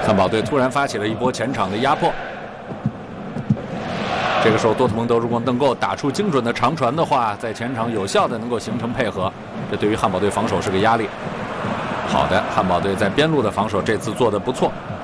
汉堡队突然发起了一波前场的压迫。这个时候，多特蒙德如果能够打出精准的长传的话，在前场有效的能够形成配合，这对于汉堡队防守是个压力。好的，汉堡队在边路的防守这次做得不错。